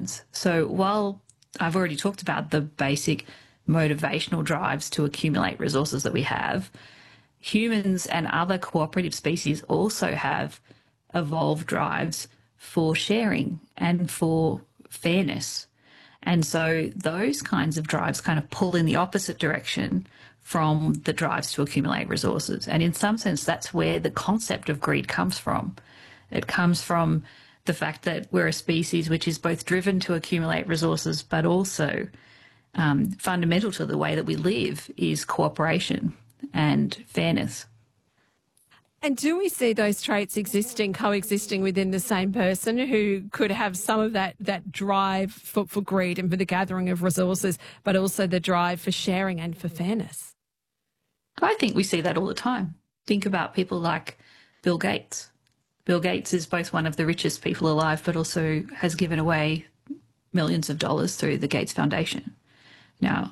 humans. So while I've already talked about the basic motivational drives to accumulate resources that we have, humans and other cooperative species also have evolved drives for sharing and for fairness. And so those kinds of drives kind of pull in the opposite direction from the drives to accumulate resources. And in some sense, that's where the concept of greed comes from. It comes from the fact that we're a species which is both driven to accumulate resources, but also fundamental to the way that we live is cooperation and fairness. And do we see those traits coexisting within the same person who could have some of that drive for greed and for the gathering of resources, but also the drive for sharing and for fairness? I think we see that all the time. Think about people like Bill Gates. Bill Gates is both one of the richest people alive, but also has given away millions of dollars through the Gates Foundation. Now,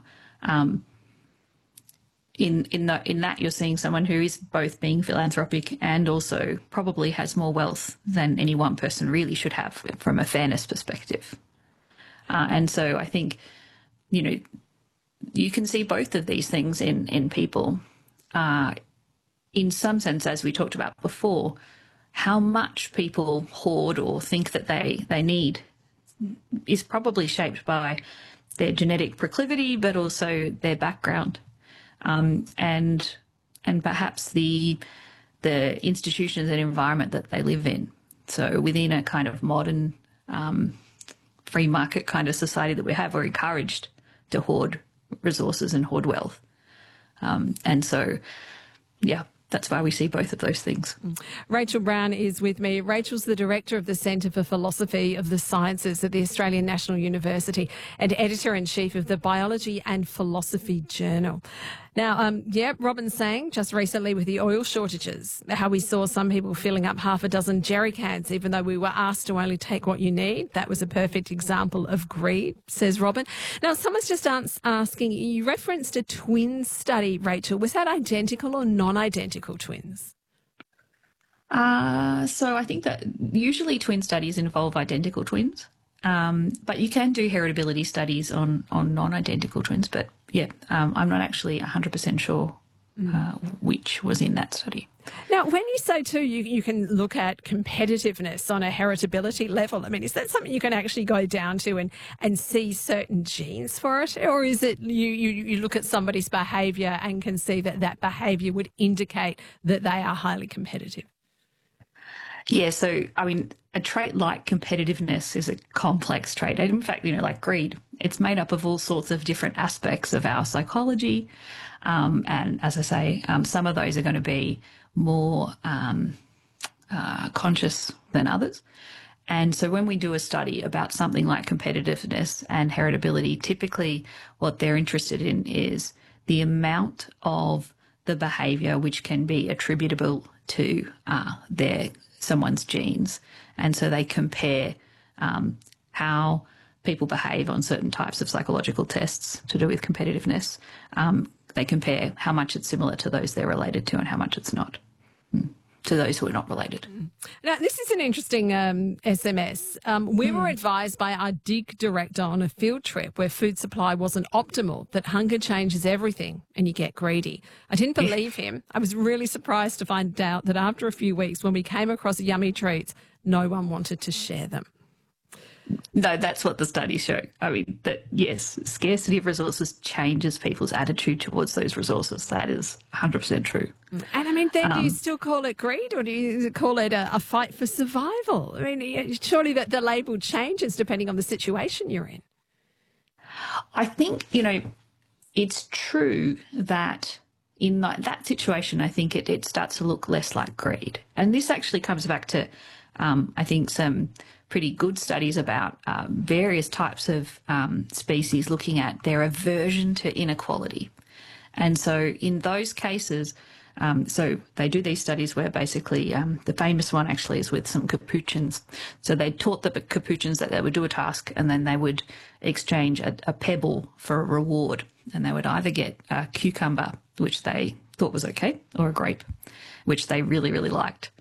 in that you're seeing someone who is both being philanthropic and also probably has more wealth than any one person really should have from a fairness perspective. And so I think, you can see both of these things in people. In some sense, as we talked about before, how much people hoard or think that they need is probably shaped by their genetic proclivity, but also their background, and perhaps the institutions and environment that they live in. So within a kind of modern free market kind of society that we have, we're encouraged to hoard resources and hoard wealth. And so, yeah, that's why we see both of those things. Rachel Brown is with me. Rachel's the Director of the Centre for Philosophy of the Sciences at the Australian National University and Editor-in-Chief of the Biology and Philosophy Journal. Now, Robin sang just recently with the oil shortages, how we saw some people filling up half a dozen jerry cans, even though we were asked to only take what you need. That was a perfect example of greed, says Robin. Now, someone's just asking, you referenced a twin study, Rachel. Was that identical or non-identical twins? So I think that usually twin studies involve identical twins. But you can do heritability studies on non-identical twins. But, I'm not actually 100% sure which was in that study. Now, when you say, too, you can look at competitiveness on a heritability level, I mean, is that something you can actually go down to and see certain genes for it? Or is it you look at somebody's behaviour and can see that behaviour would indicate that they are highly competitive? Yeah, so, I mean, a trait like competitiveness is a complex trait. In fact, like greed, it's made up of all sorts of different aspects of our psychology. And as I say, some of those are going to be more conscious than others. And so when we do a study about something like competitiveness and heritability, typically what they're interested in is the amount of the behaviour which can be attributable to someone's genes. And so they compare how people behave on certain types of psychological tests to do with competitiveness. They compare how much it's similar to those they're related to and how much it's not to those who are not related. Now, this is an interesting SMS. We were advised by our DIG director on a field trip where food supply wasn't optimal, that hunger changes everything and you get greedy. I didn't believe him. I was really surprised to find out that after a few weeks, when we came across yummy treats, no one wanted to share them. No, that's what the studies show. I mean, that yes, scarcity of resources changes people's attitude towards those resources. That is 100% true. And I mean, then do you still call it greed or do you call it a fight for survival? I mean, surely the label changes depending on the situation you're in. I think, it's true that in that situation, I think it starts to look less like greed. And this actually comes back to, I think, some pretty good studies about various types of species looking at their aversion to inequality. And so in those cases, so they do these studies where basically the famous one actually is with some capuchins. So they taught the capuchins that they would do a task and then they would exchange a pebble for a reward. And they would either get a cucumber, which they thought was okay, or a grape, which they really, really liked.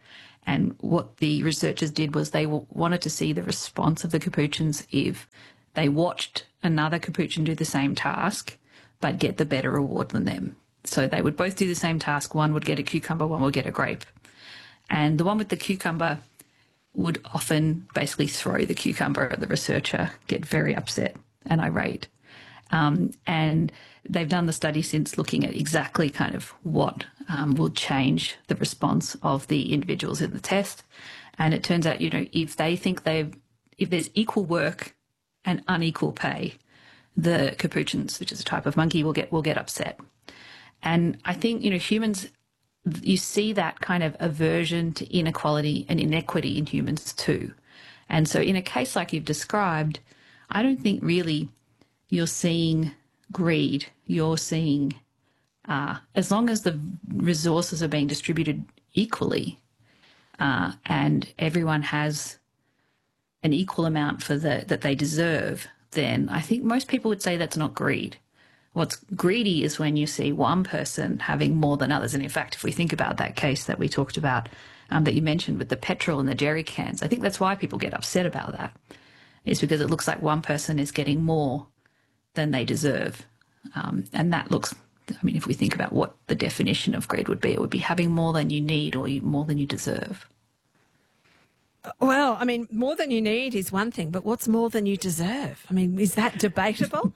And what the researchers did was they wanted to see the response of the capuchins if they watched another capuchin do the same task but get the better reward than them. So they would both do the same task. One would get a cucumber, one would get a grape. And the one with the cucumber would often basically throw the cucumber at the researcher, get very upset and irate. And they've done the study since looking at exactly kind of what will change the response of the individuals in the test. And it turns out, if they think if there's equal work and unequal pay, the capuchins, which is a type of monkey, will get upset. And I think, humans, you see that kind of aversion to inequality and inequity in humans too. And so in a case like you've described, I don't think really you're seeing greed. You're seeing, as long as the resources are being distributed equally and everyone has an equal amount that they deserve, then I think most people would say that's not greed. What's greedy is when you see one person having more than others. And in fact, if we think about that case that we talked about, that you mentioned with the petrol and the jerry cans, I think that's why people get upset about that. It's because it looks like one person is getting more than they deserve. And that looks, if we think about what the definition of greed would be, it would be having more than you need or more than you deserve. Well, more than you need is one thing, but what's more than you deserve? Is that debatable?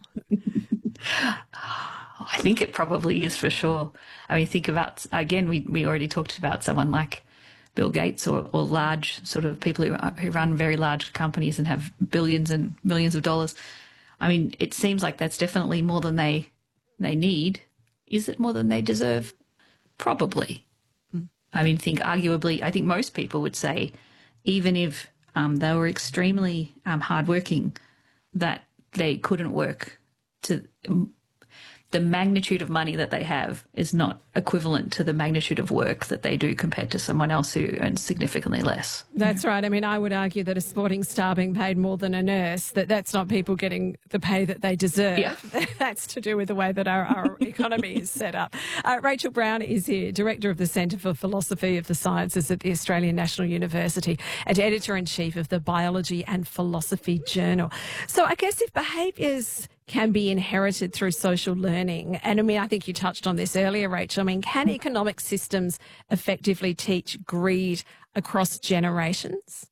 I think it probably is for sure. Think about, again, we already talked about someone like Bill Gates or large sort of people who run very large companies and have billions and millions of dollars. It seems like that's definitely more than they need. Is it more than they deserve? Probably. I think most people would say, even if they were extremely hardworking, that they couldn't work to the magnitude of money that they have is not equivalent to the magnitude of work that they do compared to someone else who earns significantly less. That's right. I would argue that a sporting star being paid more than a nurse, that's not people getting the pay that they deserve. Yeah. That's to do with the way that our economy is set up. Rachel Brown is here, Director of the Centre for Philosophy of the Sciences at the Australian National University and Editor-in-Chief of the Biology and Philosophy Journal. So I guess if behaviours can be inherited through social learning. And I think you touched on this earlier, Rachel. Can economic systems effectively teach greed across generations?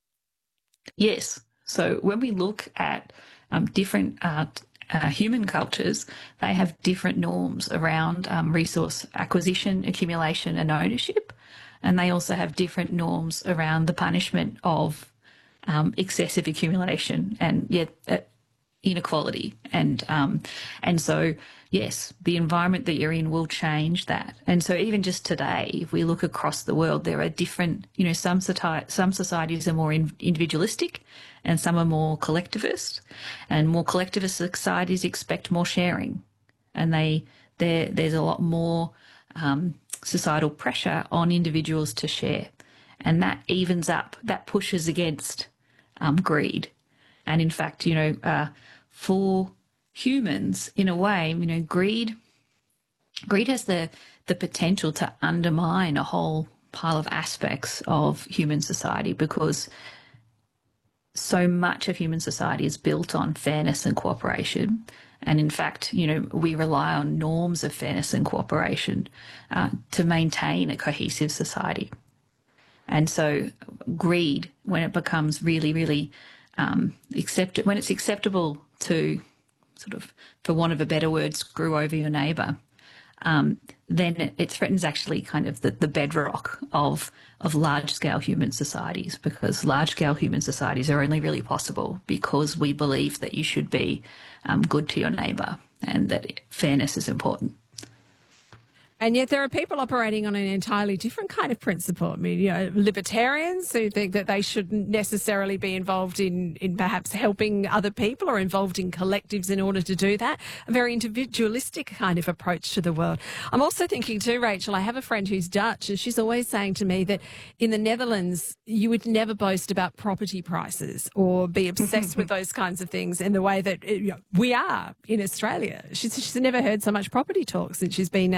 Yes. So when we look at different human cultures, they have different norms around resource acquisition, accumulation and ownership. And they also have different norms around the punishment of excessive accumulation and inequality. And so, yes, the environment that you're in will change that. And so even just today, if we look across the world, there are different, some societies are more individualistic and some are more collectivist. And more collectivist societies expect more sharing. And there's a lot more societal pressure on individuals to share. And that evens up, that pushes against greed. And in fact, for humans, in a way, greed has the potential to undermine a whole pile of aspects of human society, because so much of human society is built on fairness and cooperation. And in fact, we rely on norms of fairness and cooperation to maintain a cohesive society. And so greed, when it becomes really, really when it's acceptable to sort of, for want of a better word, screw over your neighbour, then it threatens actually kind of the bedrock of large-scale human societies, because large-scale human societies are only really possible because we believe that you should be good to your neighbour and that fairness is important. And yet there are people operating on an entirely different kind of principle. Libertarians who think that they shouldn't necessarily be involved in perhaps helping other people or involved in collectives in order to do that. A very individualistic kind of approach to the world. I'm also thinking too, Rachel, I have a friend who's Dutch and she's always saying to me that in the Netherlands, you would never boast about property prices or be obsessed with those kinds of things in the way that we are in Australia. She's never heard so much property talk since she's been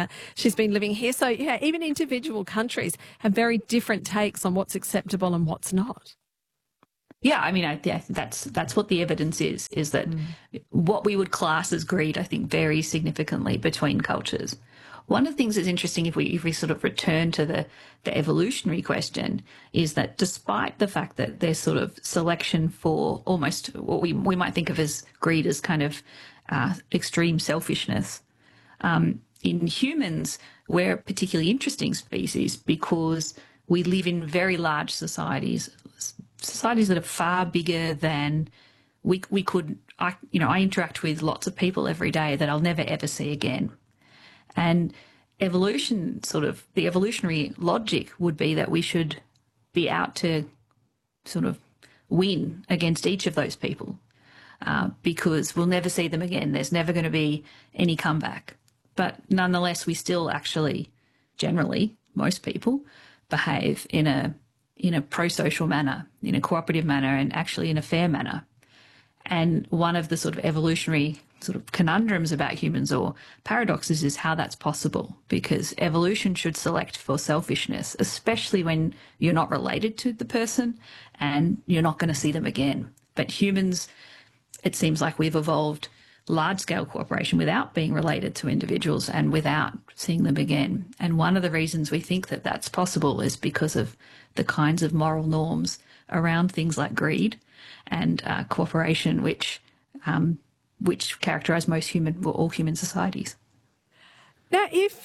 she's been living here. So, yeah, even individual countries have very different takes on what's acceptable and what's not. Yeah, I mean, that's what the evidence is that what we would class as greed, I think, varies significantly between cultures. One of the things that's interesting, if we sort of return to the evolutionary question, is that despite the fact that there's sort of selection for almost what we might think of as greed as kind of extreme selfishness, in humans, we're a particularly interesting species because we live in very large societies that are far bigger than we could. I interact with lots of people every day that I'll never ever see again. And evolution, sort of the evolutionary logic would be that we should be out to sort of win against each of those people because we'll never see them again. There's never going to be any comeback. But nonetheless, we still actually, generally, most people behave in a pro-social manner, in a cooperative manner, and actually in a fair manner. And one of the sort of evolutionary sort of conundrums about humans or paradoxes is how that's possible, because evolution should select for selfishness, especially when you're not related to the person and you're not going to see them again. But humans, it seems like we've evolved large-scale cooperation without being related to individuals and without seeing them again. And one of the reasons we think that that's possible is because of the kinds of moral norms around things like greed and cooperation, which characterise all human societies. Now,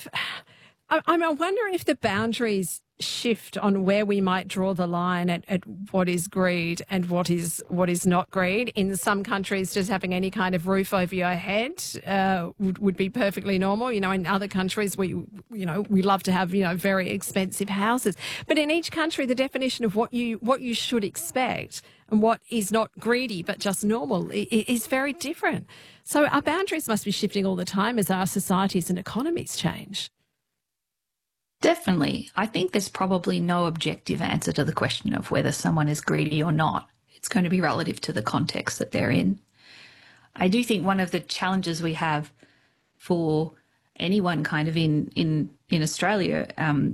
I'm wondering if the boundaries shift on where we might draw the line at what is greed and what is not greed. In some countries, just having any kind of roof over your head would be perfectly normal. In other countries, we love to have very expensive houses. But in each country, the definition of what you should expect and what is not greedy but just normal is very different. So our boundaries must be shifting all the time as our societies and economies change. Definitely. I think there's probably no objective answer to the question of whether someone is greedy or not. It's going to be relative to the context that they're in. I do think one of the challenges we have for anyone kind of in Australia,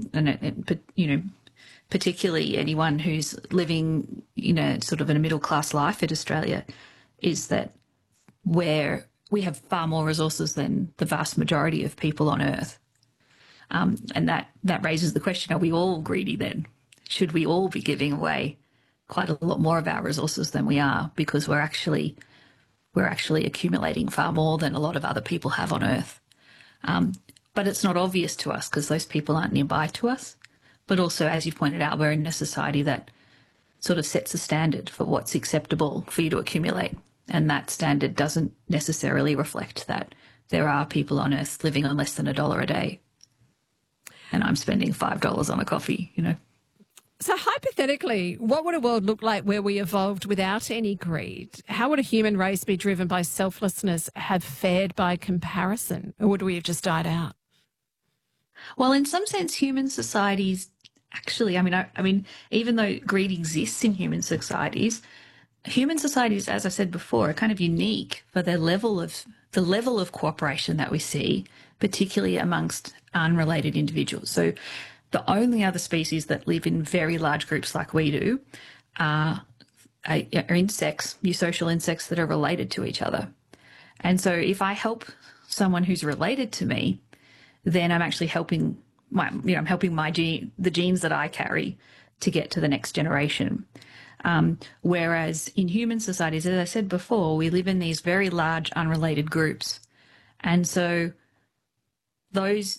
particularly anyone who's living sort of in a middle class life in Australia, is that where we have far more resources than the vast majority of people on Earth. And that raises the question, are we all greedy then? Should we all be giving away quite a lot more of our resources than we are, because we're actually accumulating far more than a lot of other people have on Earth? But it's not obvious to us because those people aren't nearby to us. But also, as you pointed out, we're in a society that sort of sets a standard for what's acceptable for you to accumulate. And that standard doesn't necessarily reflect that there are people on Earth living on less than $1 a day. And I'm spending $5 on a coffee, So hypothetically, what would a world look like where we evolved without any greed? How would a human race be driven by selflessness have fared by comparison? Or would we have just died out? Well, in some sense, human societies actually, I mean, even though greed exists in human societies, as I said before, are kind of unique for the level of cooperation that we see, particularly amongst unrelated individuals. So the only other species that live in very large groups like we do are insects, eusocial insects that are related to each other. And so if I help someone who's related to me, then I'm actually helping the genes that I carry to get to the next generation. Whereas in human societies, as I said before, we live in these very large unrelated groups. And so that's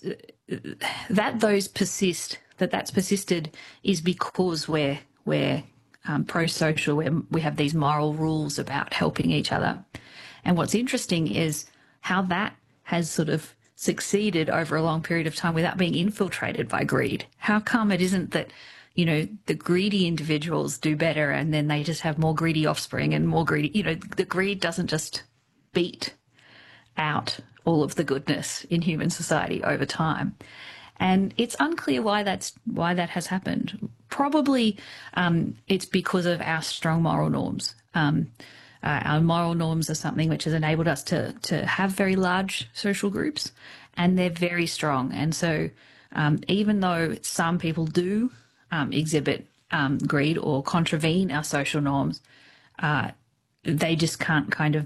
persisted is because we're pro-social, where we have these moral rules about helping each other. And what's interesting is how that has sort of succeeded over a long period of time without being infiltrated by greed. How come it isn't that, the greedy individuals do better and then they just have more greedy offspring and more greedy, the greed doesn't just beat out all of the goodness in human society over time. And it's unclear why that has happened. Probably it's because of our strong moral norms. Our moral norms are something which has enabled us to have very large social groups, and they're very strong. And so even though some people do exhibit greed or contravene our social norms, they just can't kind of